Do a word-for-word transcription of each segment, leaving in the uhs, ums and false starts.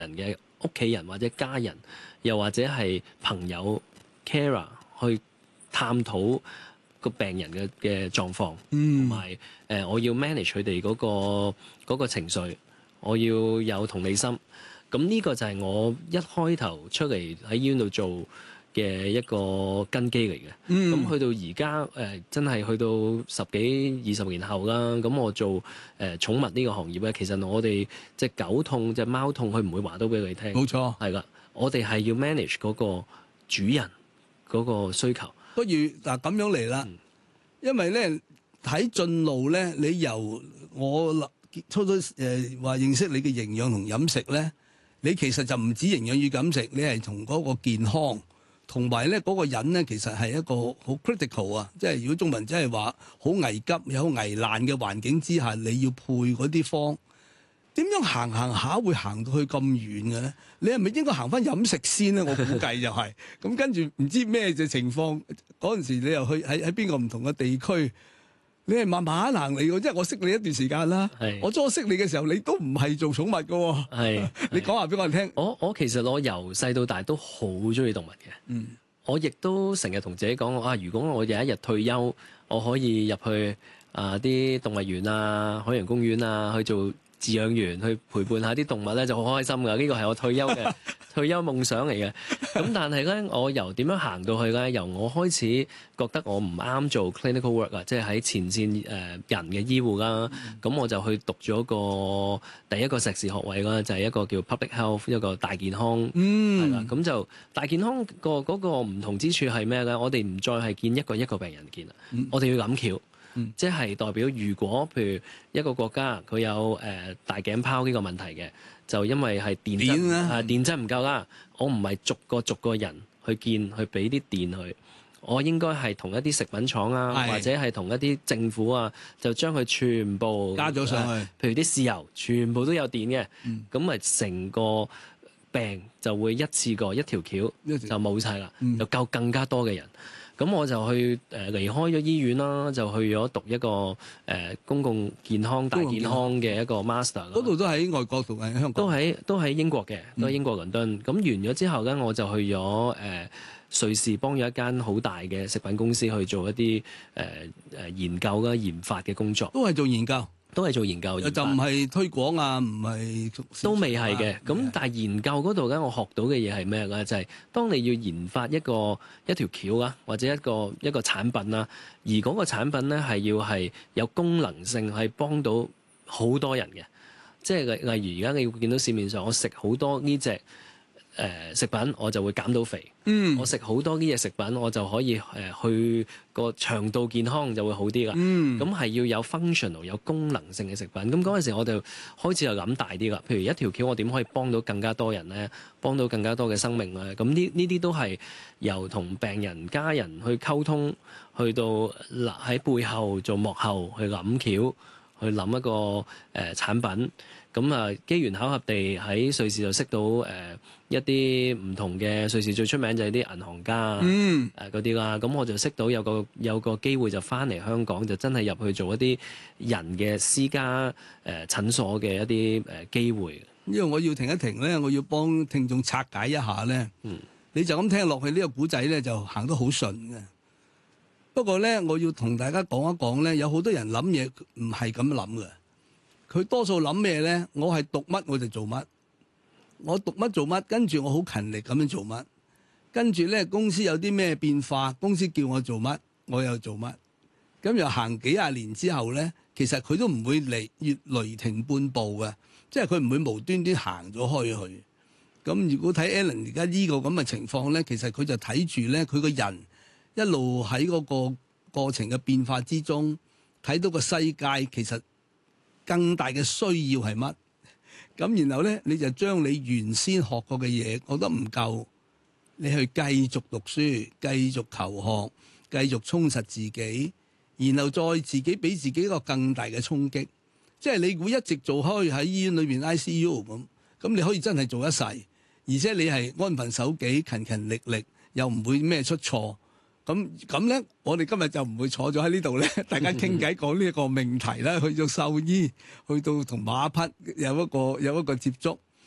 人嘅屋企人或者家人，又或者係朋友 carer 去探討個病人嘅嘅狀況，同埋誒我要 manage 佢哋嗰個嗰個情緒，我要有同理心。咁呢個就係我一開頭出嚟喺醫院度做嘅一個根基嚟嘅。咁、嗯、去到而家誒，真係去到十幾二十年後啦。咁我做誒、呃、寵物呢個行業咧，其實我哋隻狗痛、隻貓痛，佢唔會話到俾佢聽。冇錯，係啦，我哋係要 manage 嗰個主人嗰個需求。 不如嗱咁樣嚟啦，嗯、因為咧睇進路咧，你由我初初誒話認識你嘅營養同飲食咧。你其實就唔止營養與飲食，你係從嗰個健康，同埋咧嗰個人咧，其實係一個好 critical 啊！即係如果中文真係話好危急、有危難嘅環境之下，你要配嗰啲方，點樣行行下會行到去咁遠嘅咧？你係咪應該行翻飲食先咧？我估計就係、是、咁，跟住唔知咩嘅情況嗰陣時，你又去喺喺邊個唔同嘅地區？你係慢慢行嚟嘅，即係我識你一段時間啦。是我初識你嘅時候，你都唔係做寵物嘅。係，你講下俾我聽。 我我其實我由細到大都好中意動物嘅。嗯，我亦都成日同自己講啊，如果我有一日退休，我可以入去啊啲動物園啊、海洋公園啊去做飼養員，去陪伴下啲動物咧，就好開心噶。呢個係我退休嘅退休夢想嚟嘅。咁但係咧，我由點樣行到去咧？由我開始覺得我唔啱做 clinical work 啊，即係喺前線誒、呃、人嘅醫護啦。咁、嗯、我就去讀咗個第一個碩士學位啦，就係、是、一個叫 public health 一個大健康。嗯，係啦。咁就大健康個嗰個唔同之處係咩咧？我哋唔再係見一個一個病人見啦，嗯、我哋要諗橋。嗯、即係代表，如果譬如一個國家佢有誒、呃、大頸泡呢個問題嘅，就因為係電質誒、啊、電質唔夠啦，我唔係逐個逐個人去見，去俾啲電佢，我應該係同一啲食品廠啊，是或者係同一啲政府啊，就將佢全部加咗上去。 呃、譬如啲豉油，全部都有電嘅，咁咪成個病就會一次過一條橋就冇晒啦，嗯、就救更加多嘅人。咁我就去誒、呃、離開咗醫院啦，就去咗讀一個誒、呃、公共健康大健康嘅一個 master。 嗰度都喺外國讀喺香港？ 都喺都喺英國嘅，都喺英國倫敦。咁、嗯、完咗之後咧，我就去咗誒、呃、瑞士，幫咗一間好大嘅食品公司去做一啲誒誒研究啦、研發嘅工作。 都係做研究。都係做研究， 就唔係推廣啊，唔係都未係嘅。咁但係研究嗰度咧，我學到嘅嘢係咩咧？就係、是、當你要研發一個一條橋啊，或者一個一個產品啦，而嗰個產品咧係要係有功能性，係幫到好多人嘅。即係例例如而家你會見到市面上，我食好多呢隻誒食品，我就會減到肥。嗯，我食好多呢隻食品，我就可以誒、呃、去個腸道健康就會好啲啦。嗯，咁係要有 functional 有功能性嘅食品。咁嗰陣時我就開始就諗大啲啦。譬如一條橋，我點可以幫到更加多人咧？幫到更加多嘅生命咧？咁呢呢啲都係由同病人家人去溝通，去到嗱喺背後做幕後去諗橋，去諗一個誒、呃、產品。咁啊，機緣巧合地喺瑞士就識到誒、呃、一啲唔同嘅瑞士最出名就係啲銀行家啊，誒嗰啲啦。咁我就識到有個有個機會就翻嚟香港，就真係入去做一啲人嘅私家誒、呃、診所嘅一啲誒機會。 因為我要停一停咧，我要幫聽眾拆解一下咧。嗯，你就咁聽落去呢個古仔咧，就行得好順嘅。不過咧，我要同大家講一講咧，有好多人諗嘢唔係咁諗嘅。佢多數諗咩咧？我係讀乜我就做乜，我讀乜做乜，跟住我好勤力咁樣做乜，跟住咧公司有啲咩變化，公司叫我做乜，我又做乜，咁又行幾廿年之後咧，其實佢都唔會離越雷霆半步嘅，即係佢唔會無端端行咗開去。咁如果睇 Alan 而家呢個咁嘅情況咧，其實佢就睇住咧佢個人一路喺嗰個過程嘅變化之中，睇到個世界其實更大嘅需要係乜？咁然後咧，你就將你原先學過嘅嘢覺得唔夠，你去繼續讀書、繼續求學、繼續充實自己，然後再自己俾自己一個更大嘅衝擊。即係你會一直做開喺醫院裏邊 I C U 咁，咁你可以真係做一世，而且你係安分守己、勤勤力力，又唔會咩出錯。咁咁咧，我哋今日就唔會坐咗喺呢度咧，大家傾偈講呢一個命題啦。去到獸醫，去到同馬匹有一個有一個接觸。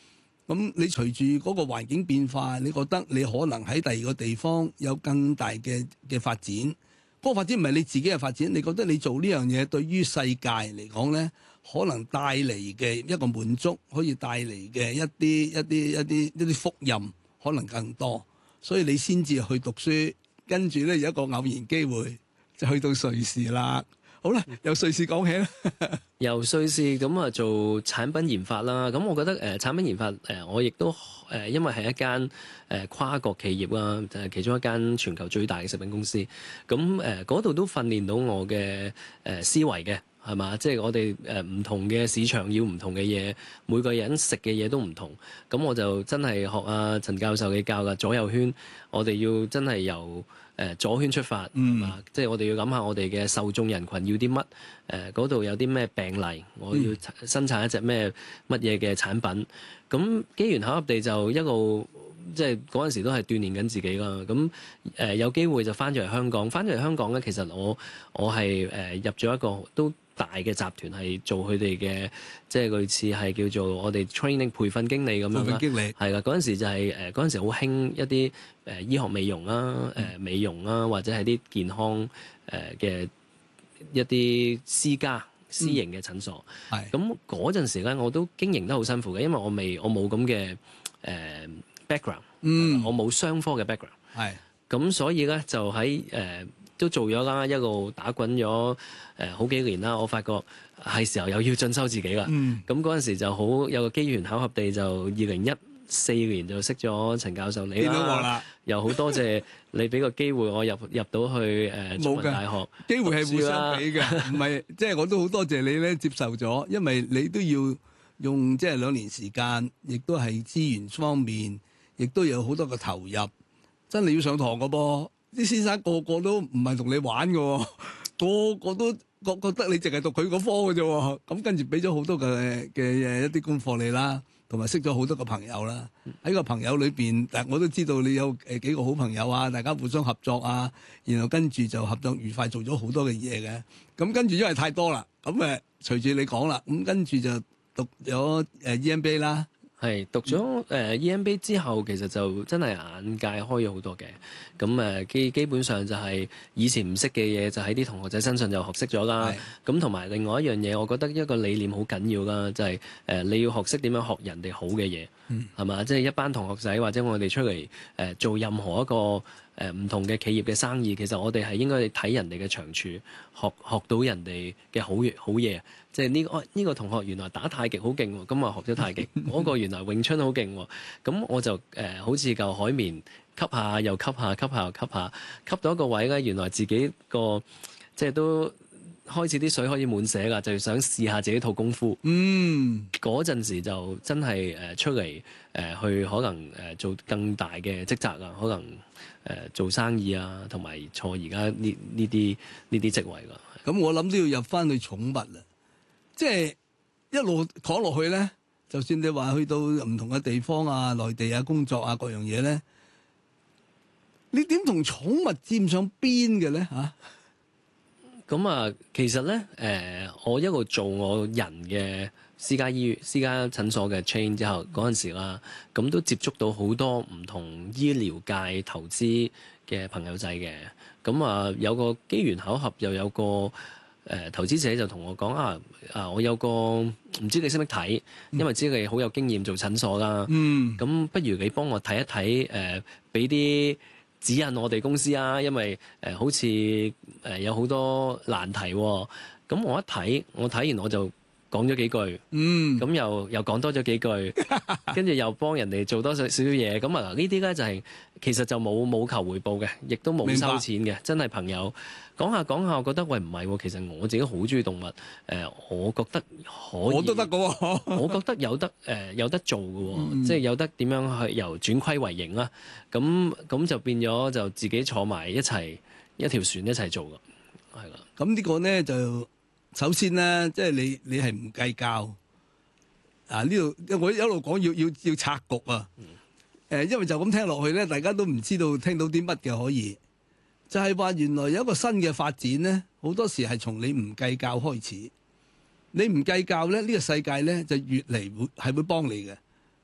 咁你隨住嗰個環境變化，你覺得你可能喺第二個地方有更大嘅嘅發展？嗰、嗰個發展唔係你自己嘅發展，你覺得你做呢樣嘢對於世界嚟講咧，可能帶嚟嘅一個滿足，可以帶嚟嘅一啲一啲一啲一啲福蔭可能更多，所以你先至去讀書，跟住咧有一個偶然機會就去到瑞士啦。好啦，由瑞士講起啦。 由瑞士咁啊做產品研發啦，咁我覺得誒、呃、產品研發誒、呃、我亦都誒、呃、因為係一間誒、呃、跨國企業啦，就係其中一間全球最大嘅食品公司，咁誒嗰度都訓練到我嘅誒、呃、思維嘅。係嘛？即係我哋誒唔同嘅市場要唔同嘅嘢，每個人食嘅嘢都唔同。咁我就真係學阿陳教授嘅教嘅左右圈，我哋要真係由誒左圈出發，係嘛？嗯、即係我哋要諗下我哋嘅受眾人群要啲乜，誒嗰度有啲咩病例，我要生產一隻咩乜嘢嘅產品。咁機緣巧合地就一路。即係嗰陣時都係鍛鍊緊自己啦，咁誒、呃、有機會就翻咗嚟香港，翻咗嚟香港咧，其實我我係誒、呃、入咗一個都大嘅集團，係做佢哋嘅即係類似係叫做我哋 training 培訓經理咁樣啦。培訓經理係啦，嗰陣時就係誒嗰陣時好興一啲誒、呃、醫學美容啦、誒、呃、美容啦，或者係啲健康誒嘅、呃、一啲私家私營嘅診所。係咁嗰陣時咧，我都經營得好辛苦嘅，因為我未我冇咁嘅誒。呃 background，嗯，我冇商科嘅 background，係咁，所以咧就喺誒、呃、都做咗啦，一路打滾咗誒好幾年啦。我發覺係時候又要進修自己啦。嗯，咁嗰陣時就好有個機緣巧合地，就二零一四年就識咗陳教授你啦。見到我啦，又好多謝你俾個機會我入入到去誒中文大學。機會係互相俾嘅，唔係即係我都好多謝你咧接受咗，因為你都要用即係兩年時間，亦都係資源方面。亦都有好多個投入，真係要上堂嘅噃。啲先生個個都唔係同你玩嘅，個個都覺覺得你淨係讀佢嗰科嘅啫。咁跟住俾咗好多嘅嘅一啲功課你啦，同埋識咗好多個朋友啦。喺個朋友裏邊，但我都知道你有誒幾個好朋友啊，大家互相合作啊，然後跟住就合作愉快，做咗好多嘅嘢嘅。咁跟住因為太多啦，咁誒隨住你講啦，咁跟住就讀咗誒 E M B A 啦。係讀咗誒 E M B A 之後，其實就真係眼界開咗好多嘅。咁誒基基本上就係以前唔識嘅嘢，就喺啲同學仔身上就學識咗啦。咁同埋另外一樣嘢，我覺得一個理念好緊要啦，就係、是、誒、呃、你要學識點樣學人哋好嘅嘢，係嘛、嗯？即係、就是、一班同學仔或者我哋出嚟誒、呃、做任何一個誒唔、呃、同嘅企業嘅生意，其實我哋係應該睇人哋嘅長處，學學到人哋嘅好好嘢。即係呢個呢、呢個同學原來打太極好勁喎，咁啊學咗太極。嗰個原來詠春好勁喎，咁我就誒、呃、好似嚿海綿吸下又吸下，吸下又吸下，吸到一個位咧，原來自己個即係都開始啲水可以滿瀉㗎，就想試下自己套功夫。嗯，嗰陣時就真係誒出嚟誒、呃、去可能誒做更大嘅職責啊，可能誒、呃、做生意啊，同埋坐而家呢呢啲呢啲職位㗎。咁我諗都要入翻去寵物啦。即係一路講落去咧，就算你話去到唔同嘅地方啊、內地啊、工作啊各樣嘢咧，你點同寵物沾上邊嘅咧嚇？咁啊，其實咧誒、呃，我一路做我人嘅私家醫院、私家診所嘅 chain 之後，嗰陣時啦，咁都接觸到好多唔同醫療界投資嘅朋友仔嘅。咁啊，有個機緣巧合，又有個。誒、呃、投資者就同我講啊啊，我有個唔知你識唔識睇，因為知你好有經驗做診所啦。嗯，咁不如你幫我睇一睇誒，俾、呃、啲指引我哋公司啊，因為誒、呃、好似誒、呃、有好多難題喎、哦。咁我一睇，我睇完我就講咗幾句。嗯，咁又又講多咗幾句，跟住又幫人哋做多少少少嘢。咁啊呢啲咧就係、是、其實就冇冇求回報嘅，亦都冇收錢嘅，真係朋友。講下講下，我覺得喂唔係喎，其實我自己好中意動物，誒、呃，我覺得可以，我都得嘅喎，我覺得有得誒、呃、有得做嘅喎、哦，嗯、即係有得點樣去由轉虧為盈啦。咁咁就變咗就自己坐埋一齊一條船一齊做嘅，係啦。咁呢個咧就首先咧，即係你你係唔計較啊？呢度我一路講要要要拆局啊！誒、嗯，因為就咁聽落去咧，大家都唔知道聽到啲乜嘅可以。就係話原來有一個新嘅發展咧，好多時係從你唔計較開始。你唔計較咧，呢、呢個世界咧就越嚟會係會幫你嘅。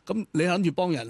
咁你諗住幫人？